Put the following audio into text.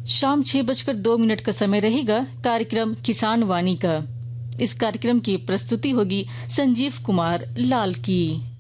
शाम 6:02 का समय रहेगा कार्यक्रम किसान वाणी का। इस कार्यक्रम की प्रस्तुति होगी संजीव कुमार लाल की।